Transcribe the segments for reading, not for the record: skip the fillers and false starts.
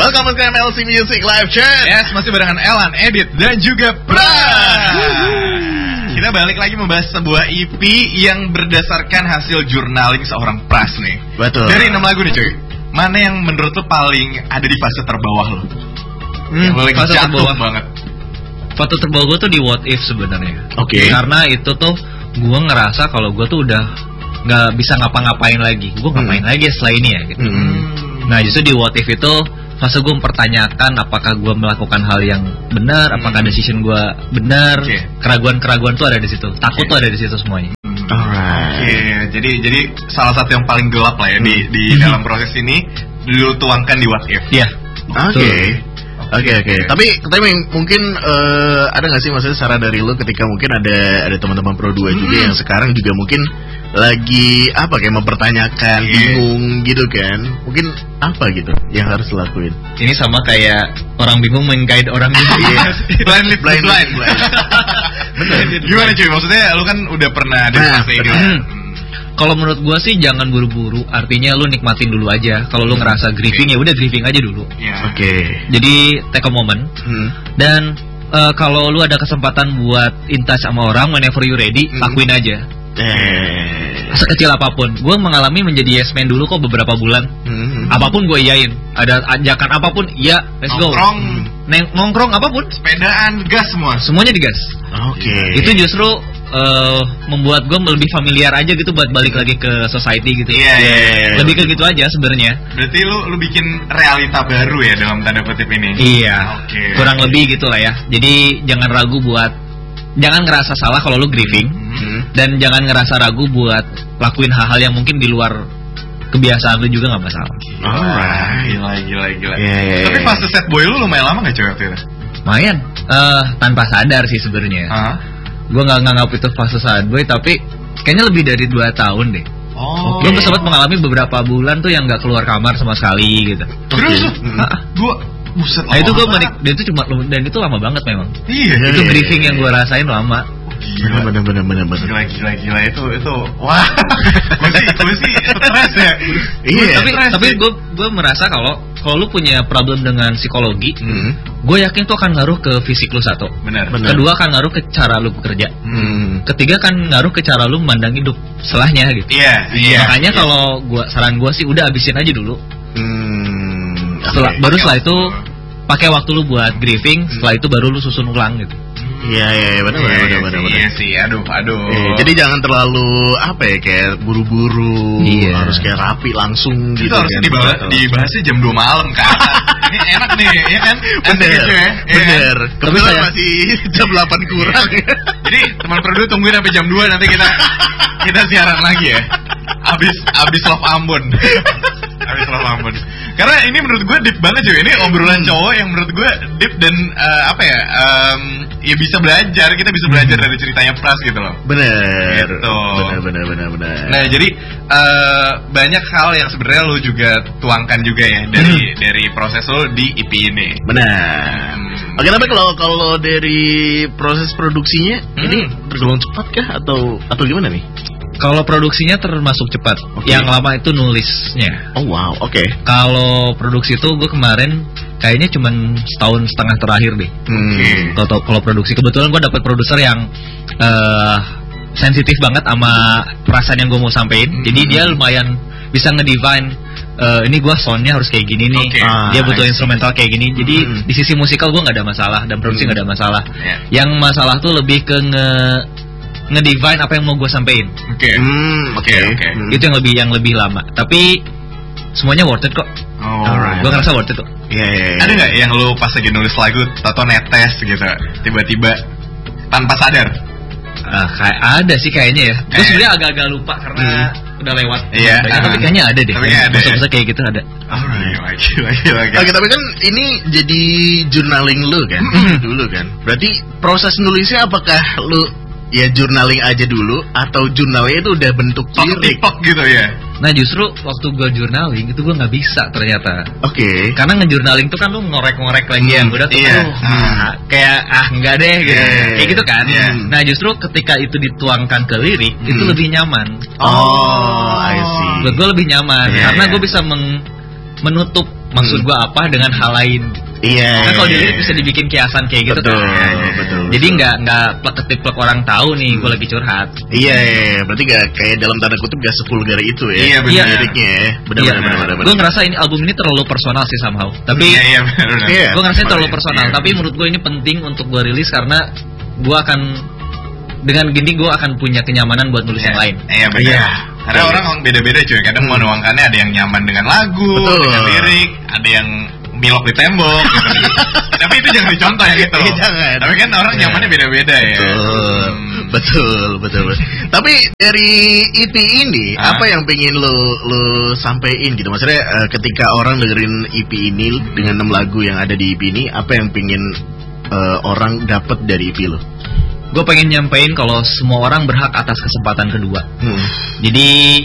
Welcome to MLC Music Live Chat. Yes, masih barengan Elan, Edit, dan juga Pras. Kita balik lagi membahas sebuah EP yang berdasarkan hasil journaling seorang Pras nih. Betul. Dari 6 lagu nih cuy, mana yang menurut lo paling ada di fase terbawah lo? Yang paling fase jatuh terbawah banget. Fase terbawah gue tuh di What If sebenarnya. Oke. Karena itu tuh gue ngerasa kalau gue tuh udah nggak bisa ngapa-ngapain lagi. Gue ngapain lagi setelah ini ya gitu. Nah justru di What If itu fase gue mempertanyakan apakah gue melakukan hal yang benar, apakah decision gue benar. Keraguan-keraguan tuh ada di situ, takut tuh ada di situ semuanya. Alright. Jadi salah satu yang paling gelap lah ya di dalam proses ini dulu tuangkan di What If. Iya. Oke. Tapi mungkin ada nggak sih maksudnya saran dari lo ketika mungkin ada teman-teman Pro 2 juga yang sekarang juga mungkin lagi kayak mempertanyakan, bingung gitu kan? Mungkin apa gitu yang harus dilakuin? Ini sama kayak orang bingung meng-guide orang bingung. Blind. Bener. Gimana cuy? Maksudnya lu kan udah pernah di fase itu. Kalau menurut gue sih jangan buru-buru. Artinya lu nikmatin dulu aja. Kalau lu ngerasa grieving ya udah grieving aja dulu. Oke. Jadi take a moment. Dan kalau lu ada kesempatan buat in touch sama orang, whenever you ready, lakuin aja. Sekecil apapun. Gue mengalami menjadi yes man dulu kok beberapa bulan. Apapun gue iyain. Ada ajakan apapun, iya, let's go. Nongkrong apapun. Sepedaan, gas semua. Semuanya digas. Oke. Itu justru membuat gue lebih familiar aja gitu buat balik lagi ke society gitu. Iya. Lebih ke gitu aja sebenarnya. Berarti lu bikin realita baru ya dalam tanda kutip ini. Iya. Oke. Kurang lebih gitu lah ya. Jadi jangan ragu jangan ngerasa salah kalau lu grieving. Dan jangan ngerasa ragu buat lakuin hal-hal yang mungkin di luar kebiasaan lu juga nggak masalah. Gila. Yeah. Tapi fase set boy lu lumayan lama nggak cuy waktu itu? Lumayan. Tanpa sadar sih sebenarnya. Gue nggak nganggap itu fase sad boy, tapi kayaknya lebih dari 2 tahun deh. Gue sempat mengalami beberapa bulan tuh yang nggak keluar kamar sama sekali gitu. Terus? Buset. Nah itu gue dan itu dan itu lama banget memang. Iya. Itu grieving yang gue rasain lama. Bener. Gila itu. Wah. Gue sih stres ya. Iya. Tapi gue merasa kalau lu punya problem dengan psikologi, gue yakin itu akan ngaruh ke fisik lu satu. Benar. Kedua akan ngaruh ke cara lu bekerja. Ketiga akan ngaruh ke cara lu memandang hidup setelahnya gitu. Iya. Makanya kalau saran gue sih udah habisin aja dulu. Setelah itu pakai waktu lu buat grieving, setelah itu baru lu susun ulang gitu. Iya, benar. Iya sih, aduh. Jadi jangan terlalu kayak buru-buru, harus kayak rapi langsung itu gitu. Itu harus dibahasnya jam 2 malam kan. Ini enak nih, ya kan? Bener. Tapi saya masih jam 8 kurang. Jadi teman Produk tungguin sampai jam 2 nanti kita siaran lagi ya. Abis Love Ambon. Karena ini menurut gue deep banget juga. Ini obrolan cowok yang menurut gue deep dan ya bisa belajar. Kita bisa belajar dari ceritanya Pras gitu loh. Bener. Gitu. Bener. Nah jadi banyak hal yang sebenarnya lo juga tuangkan juga ya dari proses lo di EP ini. Benar. Oke, tapi kalau dari proses produksinya ini tergolong cepat kah atau gimana nih? Kalau produksinya termasuk cepat. Yang lama itu nulisnya. Oh wow, oke. Kalau produksi itu gue kemarin kayaknya cuman 1,5 tahun terakhir deh. Kalau produksi kebetulan gue dapet produser yang sensitif banget sama perasaan yang gue mau sampein. Jadi dia lumayan bisa ngedefine ini gue soundnya harus kayak gini nih. Dia butuh instrumental kayak gini. Jadi di sisi musikal gue nggak ada masalah dan produksi nggak ada masalah. Yang masalah tuh lebih ke ngedefine apa yang mau gue sampein. Oke. Itu yang lebih lama. Tapi semuanya worth it kok. Gue ngerasa worth it kok. Ada nggak yang lu pas lagi nulis lagu atau netes gitu tiba-tiba tanpa sadar? Kayak ada sih kayaknya ya. Gue sebenarnya agak-agak lupa karena udah lewat. Tapi kayaknya ada deh. Masa-masa kayak gitu ada. Oke, tapi kan ini jadi journaling lu kan dulu kan. Berarti proses nulisnya apakah lu ya journaling aja dulu atau jurnalnya itu udah bentuk lirik gitu ya? Nah justru waktu gue journaling itu gue nggak bisa ternyata. Karena ngejournaling tuh kan lu ngorek-ngorek lagi yang udah tuh kayak enggak deh gitu. Kayak gitu kan. Nah justru ketika itu dituangkan ke lirik itu lebih nyaman. I see. Buat gue lebih nyaman karena gue bisa menutup maksud gue apa dengan hal lain. Iya. Kan kalau dilirik bisa dibikin kiasan kayak gitu betul, kan. Betul. Jadi nggak plek orang tahu nih gue lagi curhat. Iya. Berarti nggak kayak dalam tanda kutip nggak sepulgar itu ya. Iya benar. Liriknya ya. Benar. Gue ngerasa ini album ini terlalu personal sih somehow. Tapi gue ngerasa terlalu personal. Tapi menurut gue ini penting untuk gue rilis karena gue akan dengan gini gue akan punya kenyamanan buat nulis yang lain. Iya benar. Karena orang beda-beda cuy. Kadang mau nuangkannya ada yang nyaman dengan lagu, dengan lirik, ada yang milok di tembok gitu. Tapi itu jangan dicontoh yang itu. Jangan. Tapi kan orang nyamannya beda-beda ya. Betul. Tapi dari EP ini apa yang pengen lo sampein gitu? Maksudnya ketika orang dengerin EP ini dengan 6 lagu yang ada di EP ini, apa yang pengen orang dapat dari EP lo? Gue pengen nyampein kalau semua orang berhak atas kesempatan kedua. Jadi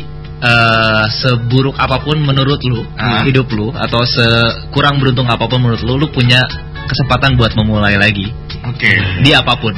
seburuk apapun menurut lu hidup lu, atau sekurang beruntung apapun menurut lu punya kesempatan buat memulai lagi. Di apapun.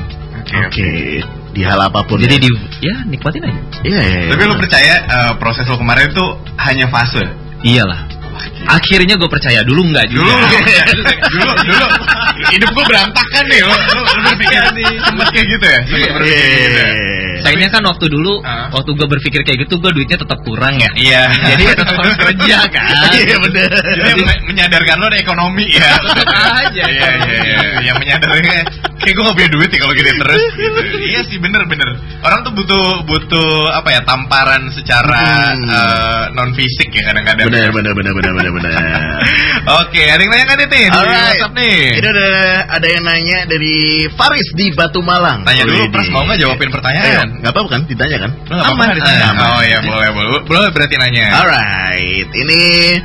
Di hal apapun. Jadi nikmatin aja. Iya. Tapi lu percaya proses lu kemarin itu hanya fase? Iyalah. Akhirnya gue percaya, dulu enggak juga. Dulu hidup gue berantakan nih. Lu berpikir sempet kayak gitu ya? Sayangnya kan waktu dulu, waktu gue berpikir kayak gitu, gue duitnya tetap kurang ya. Iya. Jadi tetap harus kerja kan. Iya benar. Jadi menyadarkan lo ada ekonomi ya. Tetap aja. Iya. Yang menyadarkan kayak gue gak punya duit nih kalau gini terus. Gitu. Iya sih bener. Orang tuh butuh apa ya, tamparan secara non fisik ya kadang-kadang. Benar. Oke, ada yang nanya kan nih di WhatsApp nih? Ini ada yang nanya dari Faris di Batu Malang. Tanya dulu, Pras mau nggak jawabin pertanyaan? Nggak apa-apa kan, ditanya kan? Aman. Oh iya, boleh berarti nanya. Alright, ini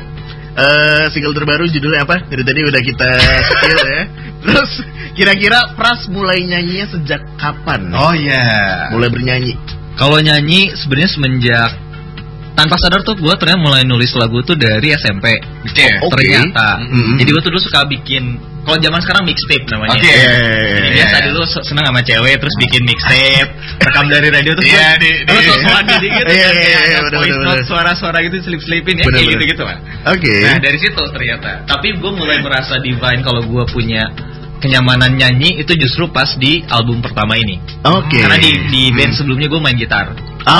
single terbaru judulnya apa? Dari tadi udah kita spill ya. Terus kira-kira Pras mulai nyanyinya sejak kapan? Oh iya. Mulai bernyanyi. Kalau nyanyi sebenarnya semenjak tanpa sadar tuh gue ternyata mulai nulis lagu tuh dari SMP. Ternyata. Jadi gue tuh dulu suka bikin, kalau zaman sekarang mixtape namanya. Biasa dulu seneng sama cewek terus bikin mixtape, rekam dari radio terus soal dikit. Voice suara-suara gitu selip-selipin ya kayak gitu-gitu kan. Nah, dari situ ternyata. Tapi gue mulai merasa divine kalau gue punya kenyamanan nyanyi itu justru pas di album pertama ini. Karena di band sebelumnya gue main gitar.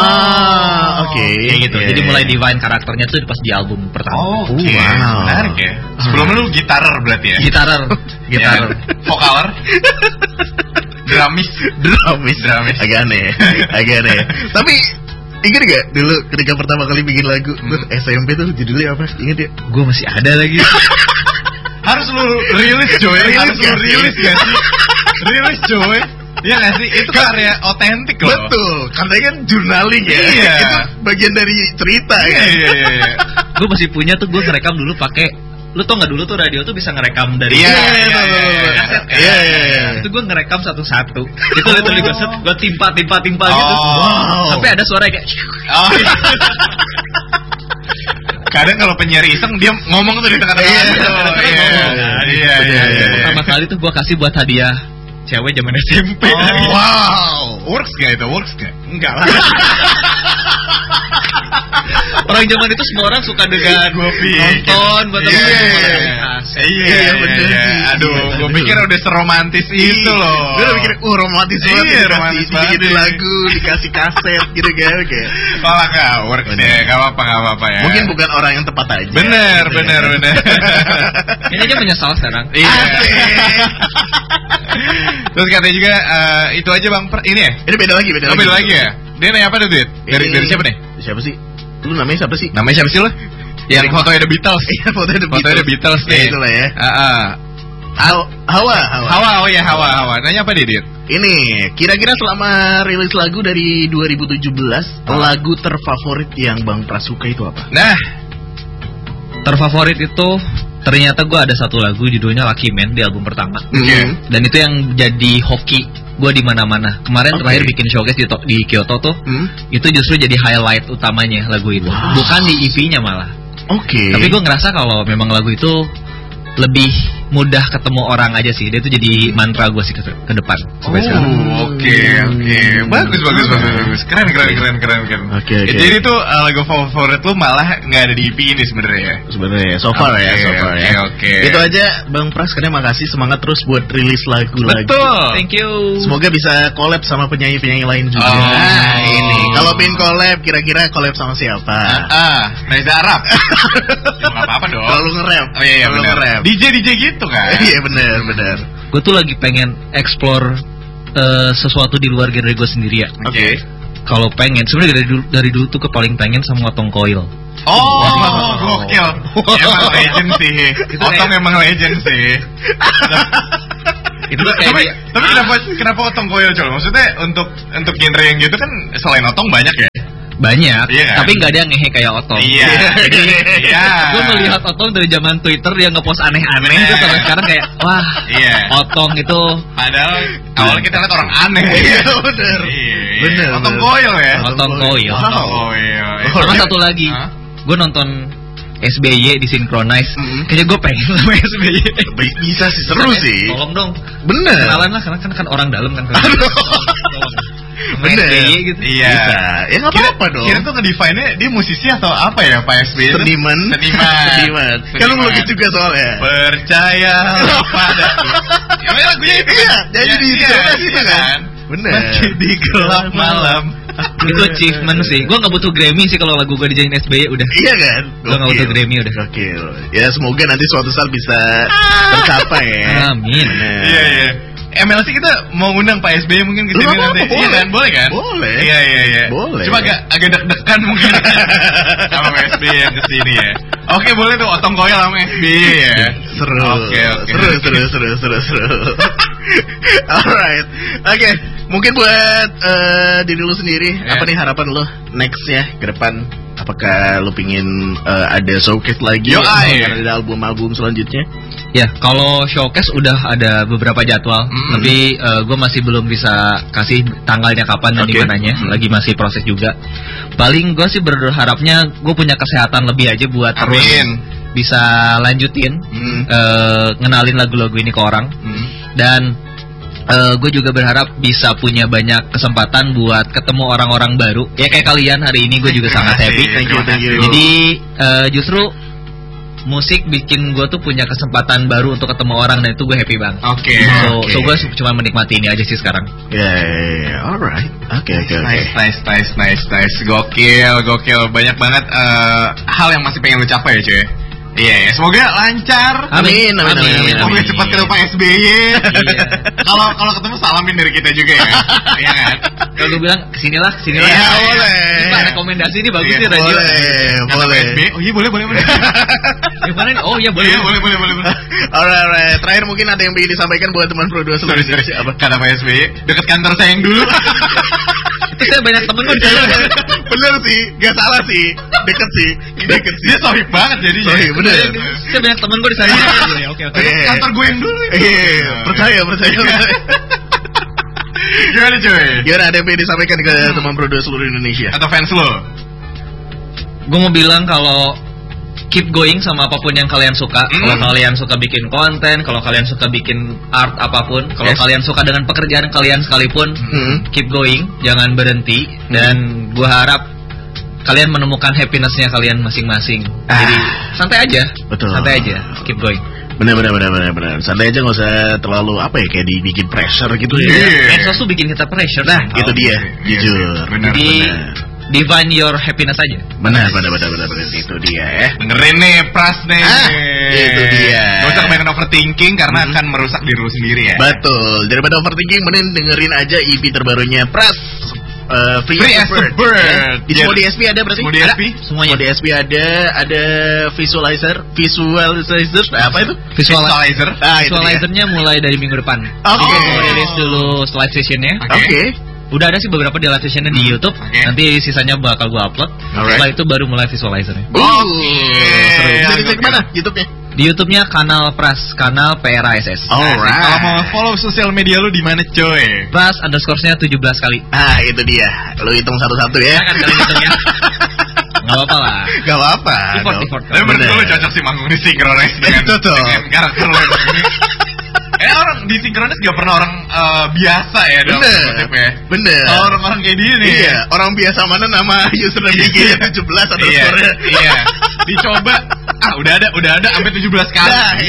Kayak gitu. Jadi mulai divine karakternya tuh pas di album pertama. Wow. Menarik ya. Sebelum lu gitarer berarti ya? Gitarer. Vokaler. Dramis. Agak aneh. Tapi ingat gak dulu ketika pertama kali bikin lagu tuh SMP tuh judulnya apa? Ingat ya? Gue masih ada lagi. Harus lu rilis coy. Rilis coy. Iya gak sih? Itu karya otentik loh. Betul, katanya kan journaling ya. Iya. Itu bagian dari cerita ya. Iya. Gue masih punya tuh, gue ngerekam dulu pakai, lu tau gak dulu tuh radio tuh bisa ngerekam dari Iya. Itu gue ngerekam satu-satu. Itu literally gue timpa gitu. Sampai ada suara kayak kadang kalau penyiar iseng dia ngomong tuh di tengah-tengah. Iya. Pertama kali tuh gue kasih buat hadiah cewek zaman SMP. Wow. Works gak itu? Enggak lah. Orang zaman itu semua orang suka dengan nonton buat Iya bener sih. Aduh, gue pikir udah seromantis itu loh. Gue udah mikir, romantis banget. Iya, romantis banget. Dikasih lagu, dikasih kaset gitu kan. Malah gak works ya, gak apa-apa ya. Mungkin bukan orang yang tepat aja. Bener. Ini aja menyesal sekarang. Iya. Terus katanya juga itu aja Bang, ini ya? Ini beda lagi ya? Dia nanya apa tuh, Duit? Dari siapa nih? Siapa sih? Lu namanya siapa sih? Namanya siapa sih lo? Yang fotonya The Beatles. Iya, fotonya The Beatles nih. Itulah ya. Hawa. Hawa. Nanya apa Dit? Ini, kira-kira selama rilis lagu dari 2017, lagu terfavorit yang Bang Pras suka itu apa? Nah, terfavorit itu ternyata gue ada satu lagu judulnya Lucky Man di album pertama. Dan itu yang jadi hoki gue di mana-mana. Kemarin terakhir bikin showcase di Kyoto tuh, itu justru jadi highlight utamanya lagu itu. Bukan di EP-nya malah. Tapi gue ngerasa kalau memang lagu itu lebih mudah ketemu orang aja sih. Dia tuh jadi mantra gue sih ke depan sampai sekarang. Oke. Bagus. Keren. Oke. Jadi tuh lagu favorit lu malah nggak ada di EP ini sebenarnya. Sebenarnya so far ya. Oke. Itu aja Bang Pras, karena makasih, semangat terus buat rilis lagu lagi. Betul. Thank you. Semoga bisa collab sama penyanyi-penyanyi lain juga. Ini. Kalau pin collab, kira-kira collab sama siapa? Reza Arab. Ya nggak apa-apa dong. Kalau nge-rap. Oh iya benar. DJ gitu kan. Iya benar. Gue tuh lagi pengen explore sesuatu di luar genre gue sendiri ya. Oke. Kalau pengen, sebenarnya dari dulu tuh paling pengen sama Otong Koil. Gokil. Emang legend sih. Otong emang legend sih. Itu kayak tapi kenapa Otong Koil, Col? Maksudnya untuk genre yang gitu kan selain Otong banyak ya? Banyak, kan? Tapi nggak ada yang ngehe kayak Otong. Iya. Jadi gue melihat Otong dari zaman Twitter, dia ngepost aneh-aneh, terus sampai sekarang kayak wah, Otong itu. Padahal awalnya kita lihat orang aneh. Iya bener. Otong Koil ya. Otong Koil. Sama satu lagi, gue nonton SBY di Synchronize. Kayaknya gue pengen sama SBY. Bisa sih, seru sih. Tolong dong. Bener. Kenalan lah, karena kan orang dalam kan. Bener. SBY gitu. Iya. Bisa. Ya nggak apa-apa dong. Kira tuh nge-define-nya dia musisi atau apa ya Pak SBY? Seniman. Kan lu melukis juga soalnya. Percaya padaku. Ya lagunya itu. Iya. Jadi di itu kan. Bener. Di gelap malam. Itu achievement sih. Gue gak butuh Grammy sih kalau lagu gue dijadiin SBY udah. Iya kan? Gue gak butuh Grammy udah. Gokil. Ya semoga nanti suatu saat bisa tercapai ya. Amin. Iya. MLC kita mau ngundang Pak SBY mungkin ke sini nanti. Iya kan? Boleh kan? Boleh. Iya. Boleh. Cuma agak deg-degan mungkin sama Pak SBY yang kesini ya. Oke, boleh tuh Otong Koil sama SBY ya. Seru. Oke. Seru. Alright. Oke. Mungkin buat diri lu sendiri, apa nih harapan lu next ya ke depan? Apakah lu pingin ada showcase lagi? Ada album-album selanjutnya? Ya, kalau showcase udah ada beberapa jadwal, tapi gue masih belum bisa kasih tanggalnya kapan dan dimananya, lagi masih proses juga. Paling gue sih berharapnya gue punya kesehatan lebih aja buat terus bisa lanjutin ngenalin lagu-lagu ini ke orang, dan gue juga berharap bisa punya banyak kesempatan buat ketemu orang-orang baru. Ya kayak kalian hari ini gue juga sangat happy. Thank you. Jadi justru musik bikin gue tuh punya kesempatan baru untuk ketemu orang, dan itu gue happy banget. So gue cuma menikmati ini aja sih sekarang. Alright. Oke. Nice. Gokil. Banyak banget hal yang masih pengen lu capai ya cuy. Iya, semoga lancar. Amin. Semoga cepat ketemu Pak SBY. Kalau ketemu salamin dari kita juga ya. Iya kan? Kalau gue bilang kesinilah. Iya, boleh. Ini rekomendasi ini bagus sih radio. Boleh. Oh iya boleh. Yang mana? Oh iya boleh. Alright. Terakhir mungkin ada yang ingin disampaikan buat teman Pro 2 seluruh Indonesia. Apa? Kata Pak SBY, dekat kantor saya yang dulu. Itu saya banyak temen gue di sana. Bener sih, gak salah sih. Deket sih. Dia sohib banget jadinya. Bener. Saya banyak temen gue di sana. Oke. Kantor gue yang dulu. Percaya. Gimana cuy? Gimana, ada yang ingin disampaikan ke teman Pro 2 seluruh Indonesia atau fans lo? Gue mau bilang kalau keep going sama apapun yang kalian suka. Kalau kalian suka bikin konten, kalau kalian suka bikin art apapun, kalau kalian suka dengan pekerjaan kalian sekalipun, keep going, jangan berhenti. Dan gue harap kalian menemukan happiness-nya kalian masing-masing. Jadi santai aja. Betul. Santai aja, keep going. Benar. Santai aja, nggak usah terlalu kayak dibikin pressure gitu ya. Medsos tuh bikin kita pressure. Nah, itu dia, jujur. Benar. Divine your happiness aja. Benar. Itu dia ya. Dengerin nih Pras nih. Itu dia. Gak usah kebanyakan overthinking karena akan merusak diri lu sendiri ya. Betul. Daripada overthinking, mending dengerin aja EP terbarunya Pras. Free as a Bird. Di semua DSP ada berarti? Semua DSP? Semuanya DSP ada visualizer. Apa itu? Visualizer. Visualizernya mulai dari minggu depan. Oke. Mau rilis dulu live sessionnya. Oke. Udah ada sih beberapa di live sessionnya di YouTube. Nanti sisanya bakal gua upload. Setelah itu baru mulai visualizernya. Seru. Bisa dicek mana YouTube-nya? Di YouTube-nya kanal Pras, kanal PRASS. Alright. Kalau mau follow sosial media lu di mana coy? Pras _nya 17 kali. Itu dia. Lu hitung satu-satu ya. Kan kalian hitungnya. Gak apa-apa lah. Gak apa-apa. Tapi menurut gue cocok sih manggung di Synchronize dengan karakter lo ini. Orang di Synchronize gak pernah orang biasa ya dong. Bener. Orang-orang kayak dia nih. Iya. Orang biasa mana nama username IG 17 atau skornya. Iya. Dicoba. Udah ada sampai 17 kali.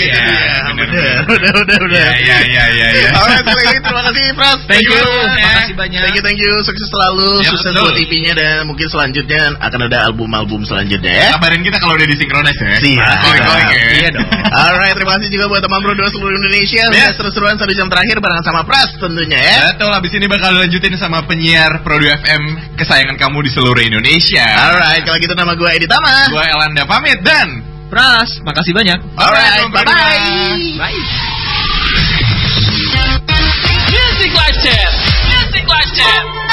Udah. Iya. Alright, terima kasih Pras. Thank you. Makasih banyak. Thank you. Sukses selalu. Sukses buat EP-nya dan mungkin selanjutnya akan ada album-album selanjutnya ya. Kabarin kita kalau udah di Synchronize ya. Siap. Iya dong. Alright, terima kasih juga buat teman Bro seluruh Indonesia. Seru-seruan 1 jam terakhir bareng sama Pras tentunya ya. Betul, abis ini bakal lanjutin sama penyiar Produ FM kesayangan kamu di seluruh Indonesia. Alright, kalau gitu nama gue Edi Tama. Gue Elanda pamit dan Pras, makasih banyak. Alright, bye-bye. Bye. Music Live Chat.